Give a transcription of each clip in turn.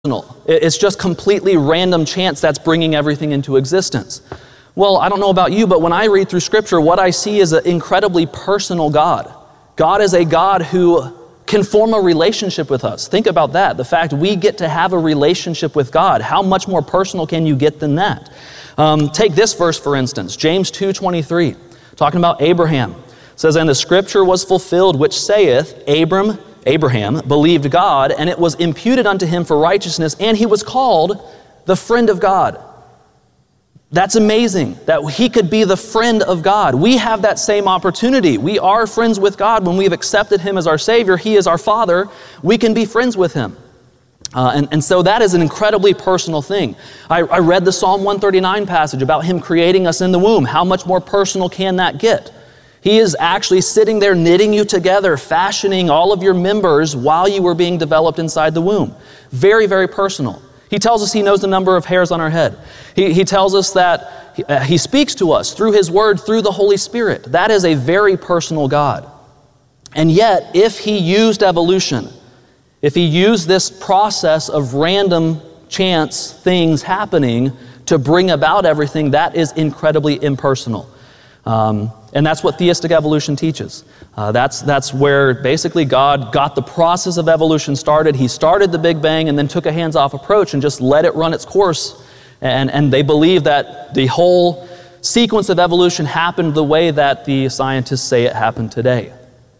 It's just completely random chance that's bringing everything into existence. Well, I don't know about you, but when I read through Scripture, what I see is an incredibly personal God. God is a God who can form a relationship with us. Think about that. The fact we get to have a relationship with God. How much more personal can you get than that? Take this verse, for instance, James 2:23, talking about Abraham. It says, "And the Scripture was fulfilled, which saith, Abraham believed God, and it was imputed unto him for righteousness, and he was called the friend of God." That's amazing, that he could be the friend of God. We have that same opportunity. We are friends with God when we've accepted Him as our Savior. He is our Father. We can be friends with Him. And so that is an incredibly personal thing. I read the Psalm 139 passage about Him creating us in the womb. How much more personal can that get? He is actually sitting there knitting you together, fashioning all of your members while you were being developed inside the womb. Very, very personal. He tells us He knows the number of hairs on our head. He tells us that He speaks to us through His Word, through the Holy Spirit. That is a very personal God. And yet, if He used evolution, if He used this process of random chance things happening to bring about everything, that is incredibly impersonal. And that's what theistic evolution teaches. That's where basically God got the process of evolution started. He started the Big Bang and then took a hands-off approach and just let it run its course. And they believe that the whole sequence of evolution happened the way that the scientists say it happened today.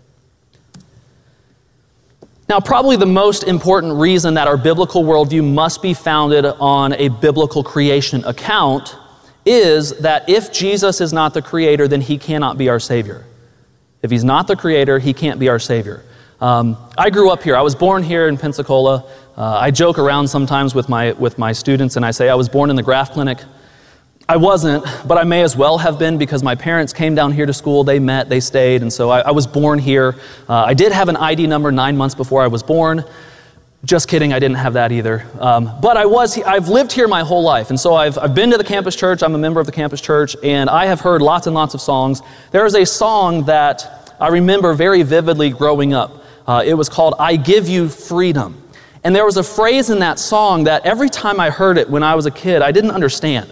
Now, probably the most important reason that our biblical worldview must be founded on a biblical creation account is that if Jesus is not the Creator, then He cannot be our Savior. If He's not the Creator, He can't be our Savior. I grew up here. I was born here in Pensacola. I joke around sometimes with my students and I say I was born in the Graff Clinic. I wasn't, but I may as well have been because my parents came down here to school. They met, they stayed, and so I was born here. I did have an ID number 9 months before I was born. Just kidding, I didn't have that either. But I've lived here my whole life, and so I've been to the campus church. I'm a member of the campus church, and I have heard lots and lots of songs. There is a song that I remember very vividly growing up. It was called "I Give You Freedom." And there was a phrase in that song that every time I heard it when I was a kid, I didn't understand.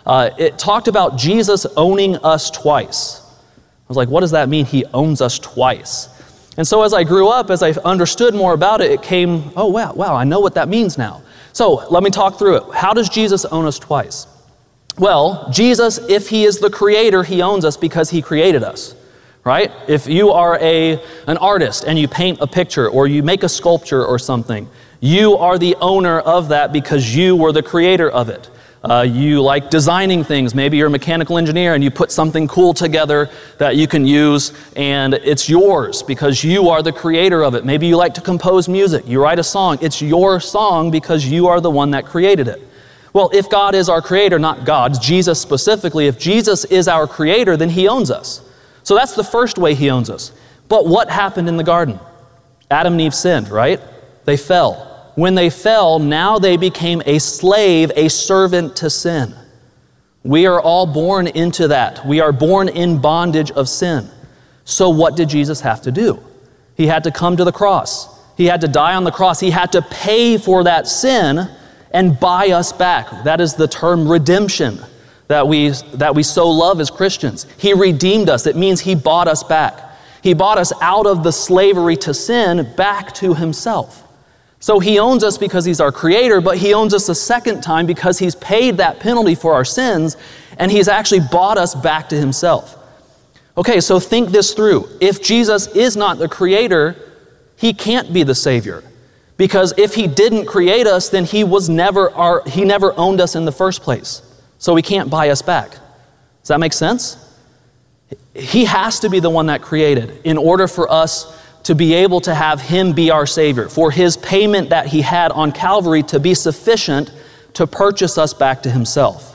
It talked about Jesus owning us twice. I was like, what does that mean? He owns us twice. And so as I grew up, as I understood more about it, it came, oh wow, I know what that means now. So let me talk through it. How does Jesus own us twice? Well, Jesus, if He is the Creator, He owns us because He created us, right? If you are an artist and you paint a picture or you make a sculpture or something, you are the owner of that because you were the creator of it. You like designing things. Maybe you're a mechanical engineer and you put something cool together that you can use and it's yours because you are the creator of it. Maybe you like to compose music. You write a song. It's your song because you are the one that created it. Well, if God is our creator, not God, Jesus specifically, if Jesus is our creator, then He owns us. So that's the first way He owns us. But what happened in the garden? Adam and Eve sinned, right? They fell. When they fell, now they became a slave, a servant to sin. We are all born into that. We are born in bondage of sin. So what did Jesus have to do? He had to come to the cross. He had to die on the cross. He had to pay for that sin and buy us back. That is the term redemption that we so love as Christians. He redeemed us. It means He bought us back. He bought us out of the slavery to sin back to Himself. So He owns us because He's our creator, but He owns us a second time because He's paid that penalty for our sins, and He's actually bought us back to Himself. Okay, so think this through. If Jesus is not the creator, He can't be the Savior. Because if He didn't create us, then He never owned us in the first place. So He can't buy us back. Does that make sense? He has to be the one that created in order for us to be able to have Him be our Savior, for His payment that He had on Calvary to be sufficient to purchase us back to Himself.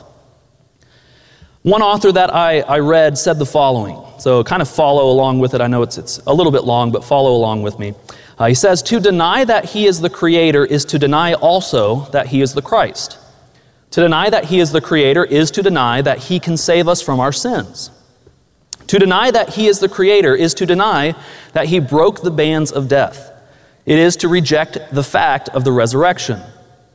One author that I read said the following, so kind of follow along with it. I know it's a little bit long, but follow along with me. He says, "To deny that He is the Creator is to deny also that He is the Christ. To deny that He is the Creator is to deny that He can save us from our sins. To deny that He is the Creator is to deny that He broke the bands of death. It is to reject the fact of the resurrection.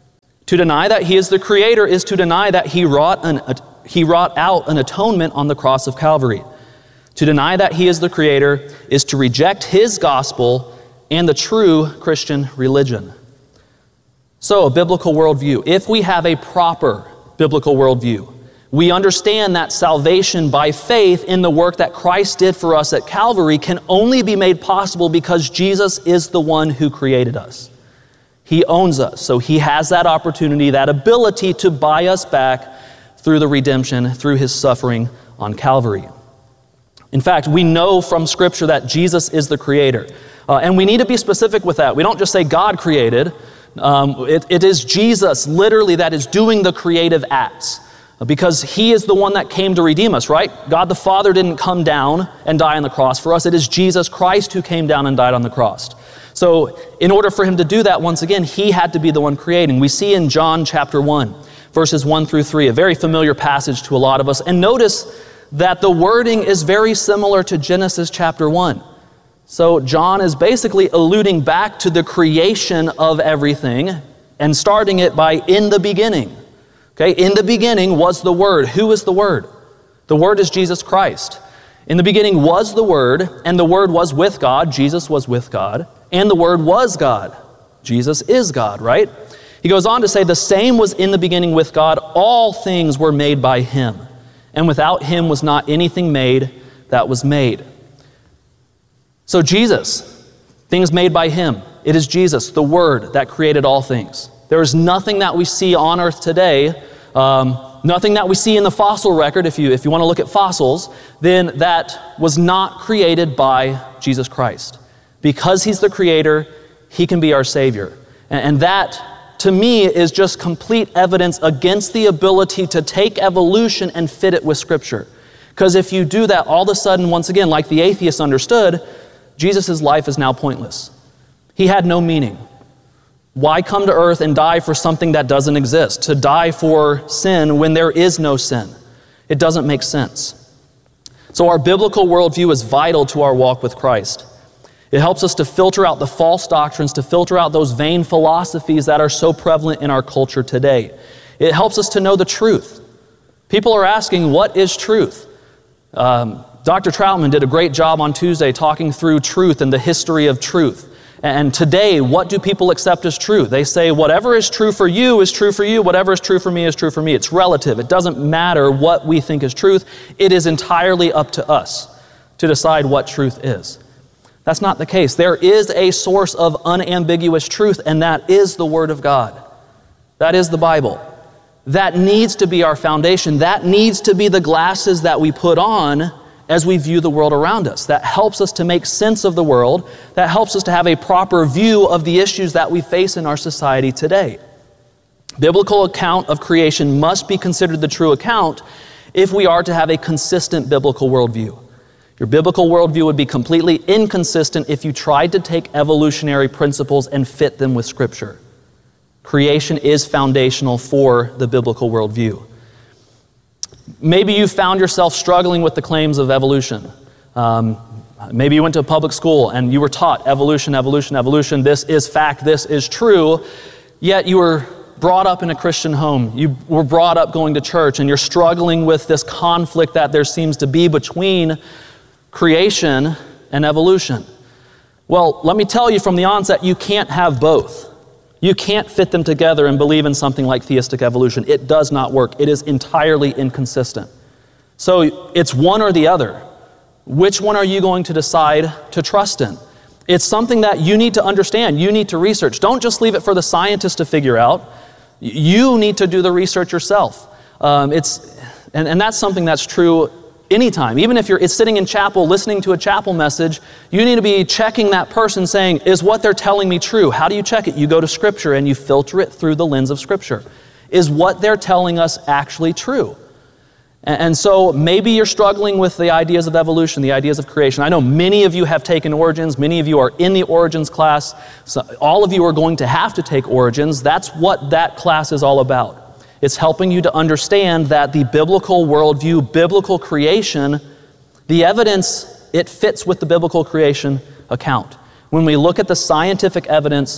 To deny that he is the creator is to deny that he wrought out an atonement on the cross of Calvary. To deny that he is the creator is to reject his gospel and the true Christian religion. So, a biblical worldview. If we have a proper biblical worldview, we understand that salvation by faith in the work that Christ did for us at Calvary can only be made possible because Jesus is the one who created us. He owns us, so he has that opportunity, that ability to buy us back through the redemption, through his suffering on Calvary. In fact, we know from Scripture that Jesus is the creator. And we need to be specific with that. We don't just say God created. It is Jesus, literally, that is doing the creative acts. Because he is the one that came to redeem us, right? God the Father didn't come down and die on the cross for us. It is Jesus Christ who came down and died on the cross. So in order for him to do that, once again, he had to be the one creating. We see in John chapter 1, verses 1 through 3, a very familiar passage to a lot of us. And notice that the wording is very similar to Genesis chapter 1. So John is basically alluding back to the creation of everything and starting it by in the beginning. Okay, in the beginning was the Word. Who is the Word? The Word is Jesus Christ. In the beginning was the Word, and the Word was with God. Jesus was with God. And the Word was God. Jesus is God, right? He goes on to say, the same was in the beginning with God. All things were made by him. And without him was not anything made that was made. So Jesus, things made by him. It is Jesus, the Word, that created all things. There is nothing that we see on earth today, nothing that we see in the fossil record, if you want to look at fossils, then that was not created by Jesus Christ. Because he's the creator, he can be our Savior. And that, to me, is just complete evidence against the ability to take evolution and fit it with Scripture. Because if you do that, all of a sudden, once again, like the atheists understood, Jesus' life is now pointless. He had no meaning. Why come to earth and die for something that doesn't exist? To die for sin when there is no sin. It doesn't make sense. So our biblical worldview is vital to our walk with Christ. It helps us to filter out the false doctrines, to filter out those vain philosophies that are so prevalent in our culture today. It helps us to know the truth. People are asking, what is truth? Dr. Troutman did a great job on Tuesday talking through truth and the history of truth. And today, what do people accept as true? They say, whatever is true for you is true for you. Whatever is true for me is true for me. It's relative. It doesn't matter what we think is truth. It is entirely up to us to decide what truth is. That's not the case. There is a source of unambiguous truth, and that is the Word of God. That is the Bible. That needs to be our foundation. That needs to be the glasses that we put on as we view the world around us. That helps us to make sense of the world. That helps us to have a proper view of the issues that we face in our society today. Biblical account of creation must be considered the true account if we are to have a consistent biblical worldview. Your biblical worldview would be completely inconsistent if you tried to take evolutionary principles and fit them with Scripture. Creation is foundational for the biblical worldview. Maybe you found yourself struggling with the claims of evolution. Maybe you went to a public school and you were taught evolution, evolution, evolution. This is fact, this is true. Yet you were brought up in a Christian home. You were brought up going to church, and you're struggling with this conflict that there seems to be between creation and evolution. Well, let me tell you from the onset, you can't have both. You can't fit them together and believe in something like theistic evolution. It does not work. It is entirely inconsistent. So it's one or the other. Which one are you going to decide to trust in? It's something that you need to understand. You need to research. Don't just leave it for the scientists to figure out. You need to do the research yourself. And that's something that's true anytime. Even if you're sitting in chapel listening to a chapel message, you need to be checking that person, saying, is what they're telling me true? How do you check it? You go to Scripture and you filter it through the lens of Scripture. Is what they're telling us actually true? And so maybe you're struggling with the ideas of evolution, the ideas of creation. I know many of you have taken Origins. Many of you are in the Origins class. So all of you are going to have to take Origins. That's what that class is all about. It's helping you to understand that the biblical worldview, biblical creation, the evidence, it fits with the biblical creation account. When we look at the scientific evidence,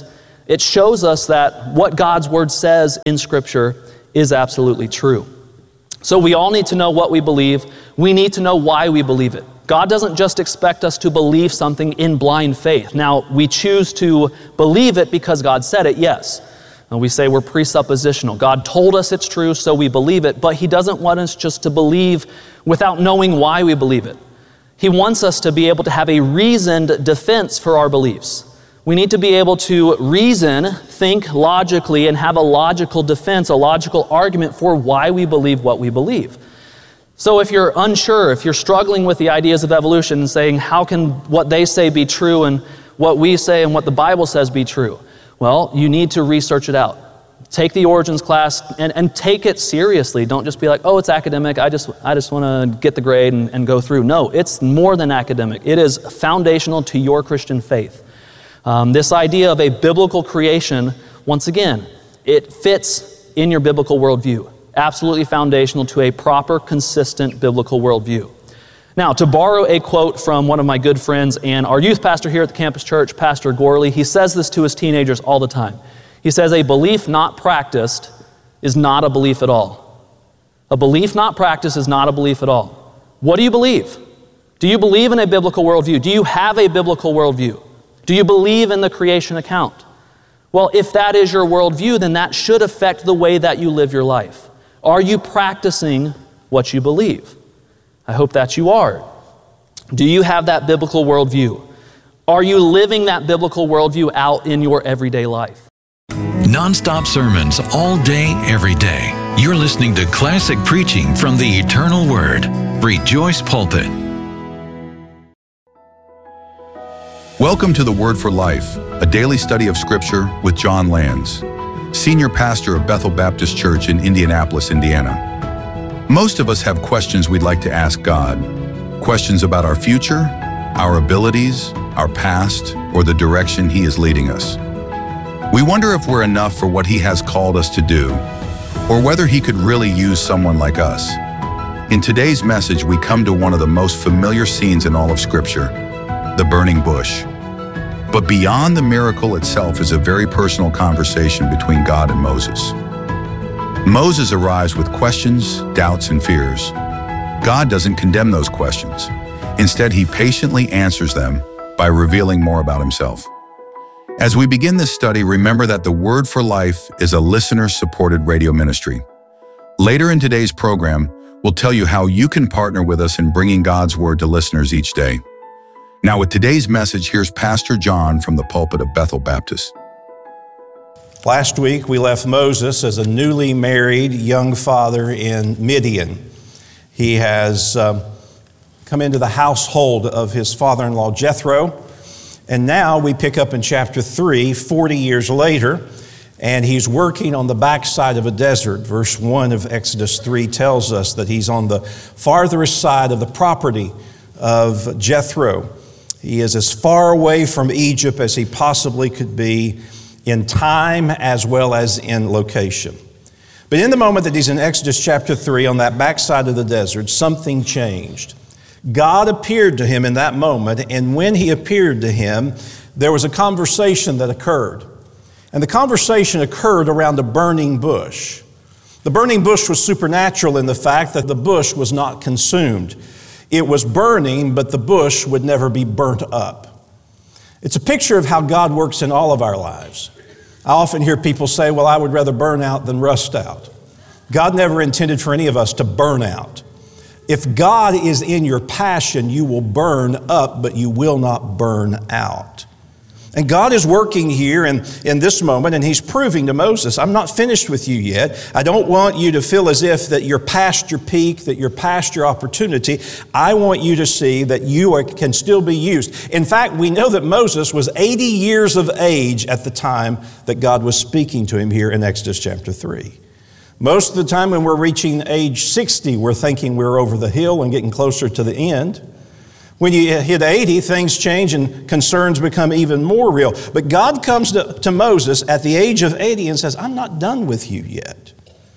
it shows us that what God's Word says in Scripture is absolutely true. So we all need to know what we believe. We need to know why we believe it. God doesn't just expect us to believe something in blind faith. Now, we choose to believe it because God said it, yes. And we say we're presuppositional. God told us it's true, so we believe it, but He doesn't want us just to believe without knowing why we believe it. He wants us to be able to have a reasoned defense for our beliefs. We need to be able to reason, think logically, and have a logical defense, a logical argument for why we believe what we believe. So if you're unsure, if you're struggling with the ideas of evolution and saying, how can what they say be true and what we say and what the Bible says be true? Well, you need to research it out. Take the Origins class and take it seriously. Don't just be like, oh, it's academic. I just want to get the grade and go through. No, it's more than academic. It is foundational to your Christian faith. This idea of a biblical creation, once again, it fits in your biblical worldview. Absolutely foundational to a proper, consistent biblical worldview. Now, to borrow a quote from one of my good friends and our youth pastor here at the campus church, Pastor Gorley, he says this to his teenagers all the time. He says, a belief not practiced is not a belief at all. A belief not practiced is not a belief at all. What do you believe? Do you believe in a biblical worldview? Do you have a biblical worldview? Do you believe in the creation account? Well, if that is your worldview, then that should affect the way that you live your life. Are you practicing what you believe? I hope that you are. Do you have that biblical worldview? Are you living that biblical worldview out in your everyday life? Non-stop sermons all day, every day. You're listening to classic preaching from the Eternal Word. Rejoice Pulpit. Welcome to the Word for Life, a daily study of Scripture with John Lands, Senior Pastor of Bethel Baptist Church in Indianapolis, Indiana. Most of us have questions we'd like to ask God. Questions about our future, our abilities, our past, or the direction He is leading us. We wonder if we're enough for what He has called us to do, or whether He could really use someone like us. In today's message, we come to one of the most familiar scenes in all of Scripture, the burning bush. But beyond the miracle itself is a very personal conversation between God and Moses. Moses arrives with questions, doubts, and fears. God doesn't condemn those questions. Instead, He patiently answers them by revealing more about Himself. As we begin this study, remember that the Word for Life is a listener-supported radio ministry. Later in today's program, we'll tell you how you can partner with us in bringing God's Word to listeners each day. Now, with today's message, here's Pastor John from the pulpit of Bethel Baptist. Last week, we left Moses as a newly married young father in Midian. He has come into the household of his father-in-law Jethro, and now we pick up in chapter 3, 40 years later, and he's working on the backside of a desert. Verse 1 of Exodus 3 tells us that he's on the farthest side of the property of Jethro. He is as far away from Egypt as he possibly could be in time as well as in location. But in the moment that he's in Exodus chapter 3 on that backside of the desert, something changed. God appeared to him in that moment, and when He appeared to him, there was a conversation that occurred. And the conversation occurred around a burning bush. The burning bush was supernatural in the fact that the bush was not consumed. It was burning, but the bush would never be burnt up. It's a picture of how God works in all of our lives. I often hear people say, well, I would rather burn out than rust out. God never intended for any of us to burn out. If God is in your passion, you will burn up, but you will not burn out. And God is working here in this moment, and He's proving to Moses, I'm not finished with you yet. I don't want you to feel as if that you're past your peak, that you're past your opportunity. I want you to see that you can still be used. In fact, we know that Moses was 80 years of age at the time that God was speaking to him here in Exodus chapter 3. Most of the time when we're reaching age 60, we're thinking we're over the hill and getting closer to the end. When you hit 80, things change and concerns become even more real. But God comes to Moses at the age of 80 and says, I'm not done with you yet.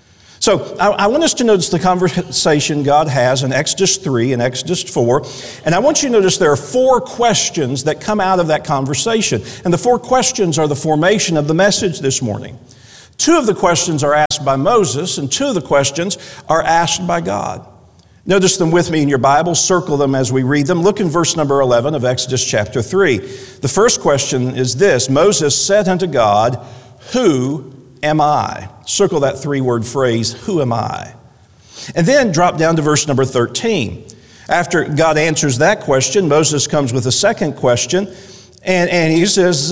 So I want us to notice the conversation God has in Exodus 3 and Exodus 4. And I want you to notice there are 4 questions that come out of that conversation. And the 4 questions are the formation of the message this morning. 2 of the questions are asked by Moses, and 2 of the questions are asked by God. Notice them with me in your Bible. Circle them as we read them. Look in verse number 11 of Exodus chapter 3. The first question is this: Moses said unto God, "Who am I?" Circle that 3-word phrase, "Who am I?" And then drop down to verse number 13. After God answers that question, Moses comes with a second question, and he says,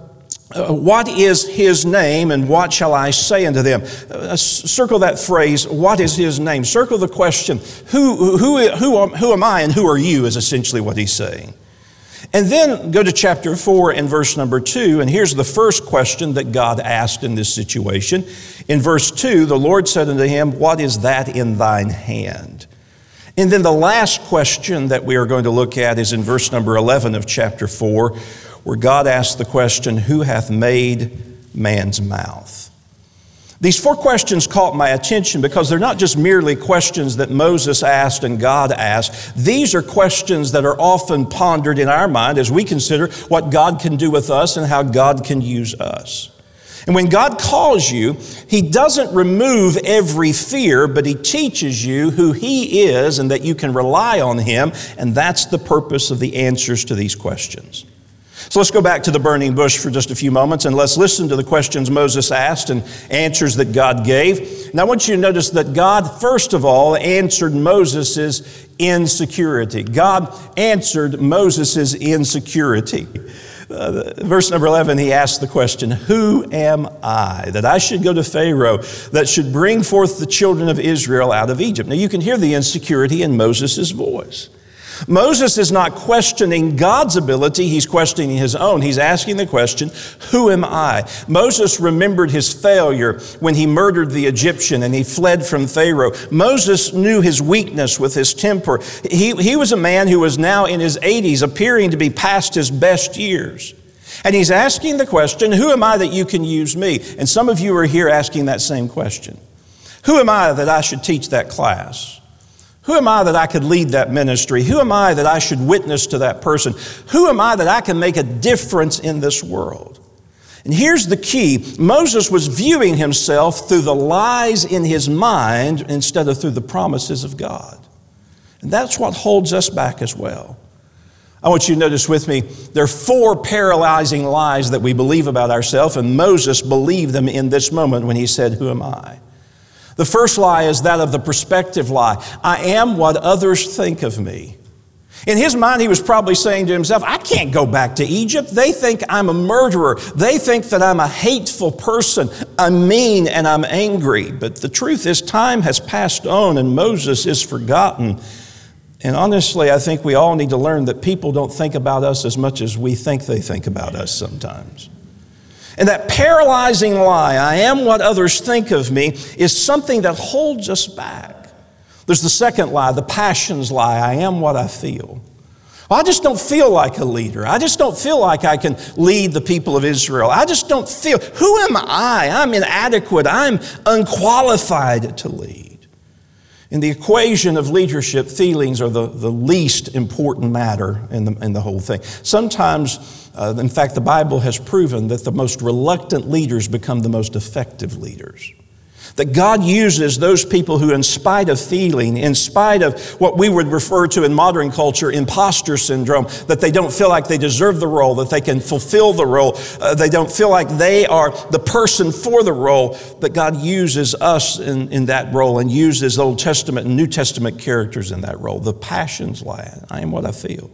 what is his name, and what shall I say unto them? Circle that phrase, what is his name? Circle the question, who am I and who are you, is essentially what he's saying. And then go to chapter 4 and verse number 2, and here's the first question that God asked in this situation. In verse 2, the Lord said unto him, "What is that in thine hand?" And then the last question that we are going to look at is in verse number 11 of chapter 4, where God asks the question, "Who hath made man's mouth?" These 4 questions caught my attention because they're not just merely questions that Moses asked and God asked. These are questions that are often pondered in our mind as we consider what God can do with us and how God can use us. And when God calls you, He doesn't remove every fear, but He teaches you who He is and that you can rely on Him, and that's the purpose of the answers to these questions. So let's go back to the burning bush for just a few moments, and let's listen to the questions Moses asked and answers that God gave. And I want you to notice that God, first of all, answered Moses' insecurity. God answered Moses' insecurity. Verse number 11, he asked the question, "Who am I, that I should go to Pharaoh, that should bring forth the children of Israel out of Egypt?" Now you can hear the insecurity in Moses' voice. Moses is not questioning God's ability, he's questioning his own. He's asking the question, "Who am I?" Moses remembered his failure when he murdered the Egyptian and he fled from Pharaoh. Moses knew his weakness with his temper. He was a man who was now in his 80s, appearing to be past his best years. And he's asking the question, "Who am I that you can use me?" And some of you are here asking that same question. Who am I that I should teach that class? Who am I that I could lead that ministry? Who am I that I should witness to that person? Who am I that I can make a difference in this world? And here's the key. Moses was viewing himself through the lies in his mind instead of through the promises of God. And that's what holds us back as well. I want you to notice with me, there are 4 paralyzing lies that we believe about ourselves, and Moses believed them in this moment when he said, "Who am I?" The first lie is that of the perspective lie. I am what others think of me. In his mind, he was probably saying to himself, I can't go back to Egypt. They think I'm a murderer. They think that I'm a hateful person. I'm mean and I'm angry. But the truth is, time has passed on and Moses is forgotten. And honestly, I think we all need to learn that people don't think about us as much as we think they think about us sometimes. And that paralyzing lie, I am what others think of me, is something that holds us back. There's the second lie, the passions lie, I am what I feel. Well, I just don't feel like a leader. I just don't feel like I can lead the people of Israel. I just don't feel, who am I? I'm inadequate. I'm unqualified to lead. In the equation of leadership, feelings are the least important matter in the whole thing. Sometimes, in fact, the Bible has proven that the most reluctant leaders become the most effective leaders. That God uses those people who, in spite of feeling, in spite of what we would refer to in modern culture, imposter syndrome, that they don't feel like they deserve the role, that they can fulfill the role, they don't feel like they are the person for the role, that God uses us in that role and uses Old Testament and New Testament characters in that role. The passions lie, I am what I feel.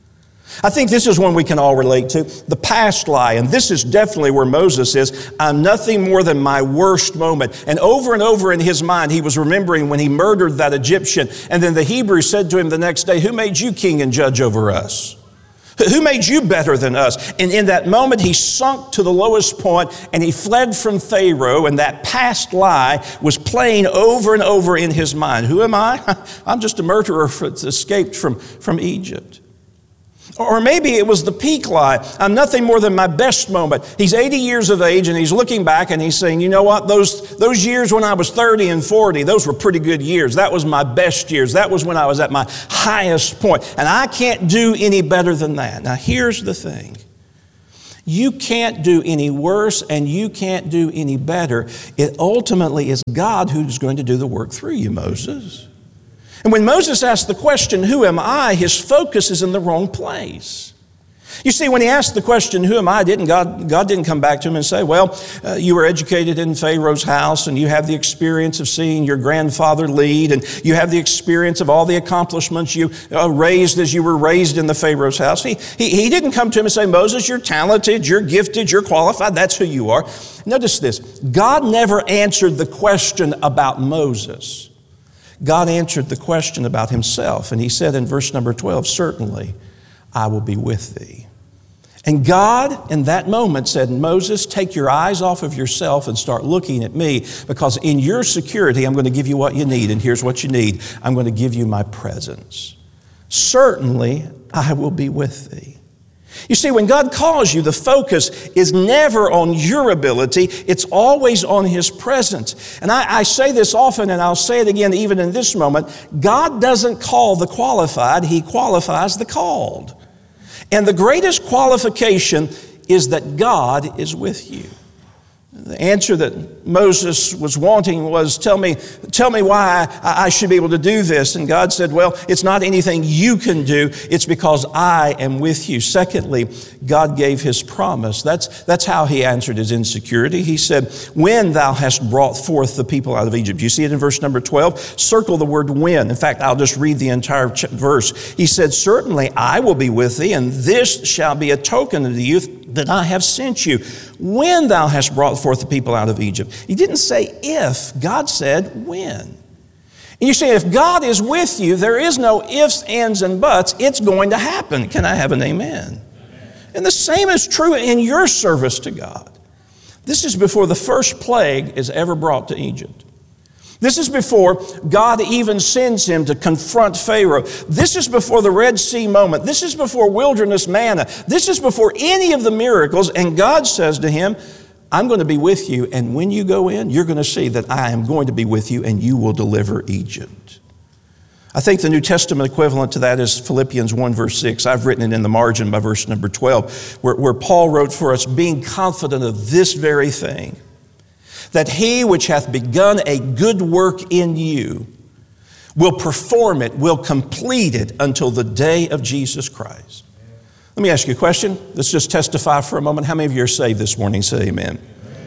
I think this is one we can all relate to, the past lie, and this is definitely where Moses is. I'm nothing more than my worst moment. And over in his mind, he was remembering when he murdered that Egyptian, and then the Hebrew said to him the next day, who made you king and judge over us? Who made you better than us? And in that moment, he sunk to the lowest point, and he fled from Pharaoh, and that past lie was playing over and over in his mind. Who am I? I'm just a murderer that's escaped from Egypt. Or maybe it was the peak lie. I'm nothing more than my best moment. He's 80 years of age and he's looking back and he's saying, you know what, those years when I was 30 and 40, those were pretty good years. That was my best years. That was when I was at my highest point. And I can't do any better than that. Now here's the thing. You can't do any worse and you can't do any better. It ultimately is God who's going to do the work through you, Moses. And when Moses asked the question, who am I? His focus is in the wrong place. You see, when he asked the question, who am I? God didn't come back to him and say, well, you were educated in Pharaoh's house and you have the experience of seeing your grandfather lead and you have the experience of all the accomplishments you raised as you were raised in the Pharaoh's house. He didn't come to him and say, Moses, you're talented, you're gifted, you're qualified, that's who you are. Notice this, God never answered the question about Moses. God answered the question about himself, and he said in verse number 12, certainly I will be with thee. And God in that moment said, Moses, take your eyes off of yourself and start looking at me, because in your security I'm going to give you what you need, and here's what you need. I'm going to give you my presence. Certainly I will be with thee. You see, when God calls you, the focus is never on your ability. It's always on His presence. And I say this often, and I'll say it again even in this moment. God doesn't call the qualified. He qualifies the called. And the greatest qualification is that God is with you. The answer that Moses was wanting was, tell me why I should be able to do this. And God said, well, it's not anything you can do. It's because I am with you. Secondly, God gave His promise. That's how He answered his insecurity. He said, when thou hast brought forth the people out of Egypt. You see it in verse number 12? Circle the word when. In fact, I'll just read the entire verse. He said, certainly I will be with thee, and this shall be a token unto you that I have sent you, when thou hast brought forth the people out of Egypt. He didn't say if, God said when. And you say, if God is with you, there is no ifs, ands, and buts. It's going to happen. Can I have an amen? And the same is true in your service to God. This is before the first plague is ever brought to Egypt. This is before God even sends him to confront Pharaoh. This is before the Red Sea moment. This is before wilderness manna. This is before any of the miracles. And God says to him, I'm going to be with you. And when you go in, you're going to see that I am going to be with you and you will deliver Egypt. I think the New Testament equivalent to that is Philippians 1 verse 6. I've written it in the margin by verse number 12, where Paul wrote for us, being confident of this very thing, that he which hath begun a good work in you will perform it, will complete it until the day of Jesus Christ. Let me ask you a question. Let's just testify for a moment. How many of you are saved this morning? Say amen.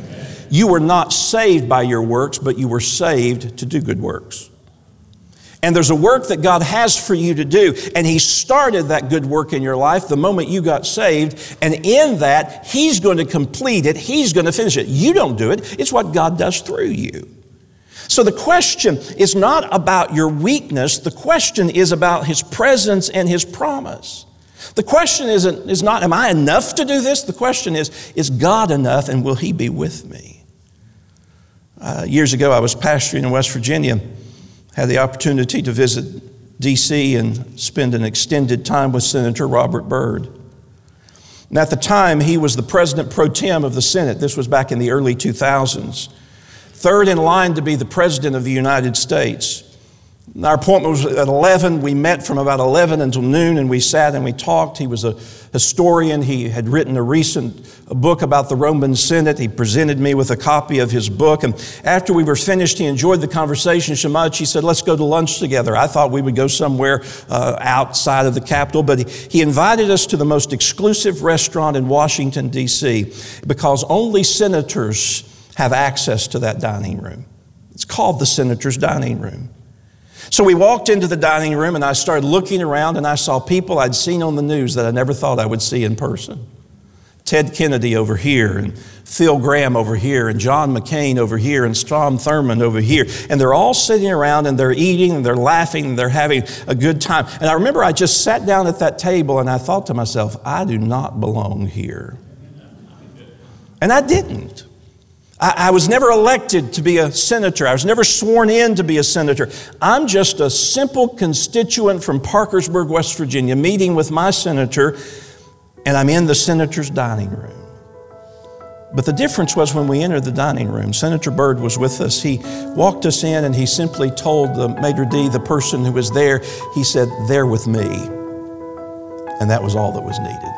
You were not saved by your works, but you were saved to do good works. And there's a work that God has for you to do. And He started that good work in your life the moment you got saved. And in that, He's going to complete it. He's going to finish it. You don't do it. It's what God does through you. So the question is not about your weakness. The question is about His presence and His promise. The question is not, am I enough to do this? The question is God enough, and will He be with me? Years ago, I was pastoring in West Virginia. Had the opportunity to visit D.C. and spend an extended time with Senator Robert Byrd. And at the time, he was the president pro tem of the Senate. This was back in the early 2000s. Third in line to be the president of the United States. Our appointment was at 11. We met from about 11 until noon, and we sat and we talked. He was a historian. He had written a recent book about the Roman Senate. He presented me with a copy of his book. And after we were finished, he enjoyed the conversation so much, he said, let's go to lunch together. I thought we would go somewhere outside of the Capitol, but he invited us to the most exclusive restaurant in Washington, D.C., because only senators have access to that dining room. It's called the Senator's Dining Room. So we walked into the dining room and I started looking around and I saw people I'd seen on the news that I never thought I would see in person. Ted Kennedy over here and Phil Gramm over here and John McCain over here and Strom Thurmond over here. And they're all sitting around and they're eating and they're laughing and they're having a good time. And I remember I just sat down at that table and I thought to myself, I do not belong here. And I didn't. I was never elected to be a senator. I was never sworn in to be a senator. I'm just a simple constituent from Parkersburg, West Virginia, meeting with my senator, and I'm in the senator's dining room. But the difference was when we entered the dining room, Senator Byrd was with us. He walked us in and he simply told the maitre d', the person who was there, he said, "They're with me." And that was all that was needed.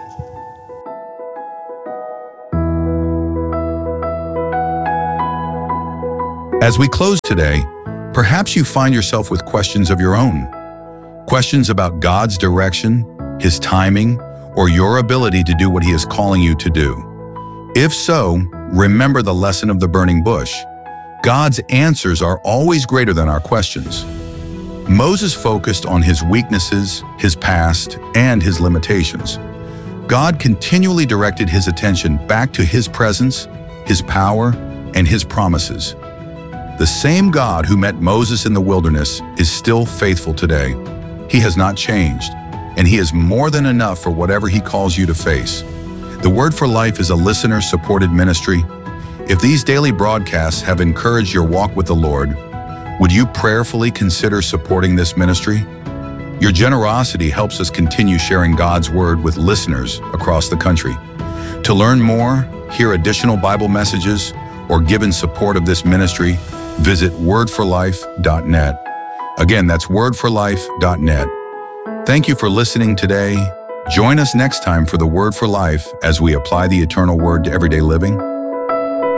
As we close today, perhaps you find yourself with questions of your own. Questions about God's direction, His timing, or your ability to do what He is calling you to do. If so, remember the lesson of the burning bush. God's answers are always greater than our questions. Moses focused on his weaknesses, his past, and his limitations. God continually directed his attention back to His presence, His power, and His promises. The same God who met Moses in the wilderness is still faithful today. He has not changed, and He is more than enough for whatever He calls you to face. The Word for Life is a listener-supported ministry. If these daily broadcasts have encouraged your walk with the Lord, would you prayerfully consider supporting this ministry? Your generosity helps us continue sharing God's Word with listeners across the country. To learn more, hear additional Bible messages, or give in support of this ministry, visit wordforlife.net. Again, that's wordforlife.net. Thank you for listening today. Join us next time for the Word for Life as we apply the eternal Word to everyday living.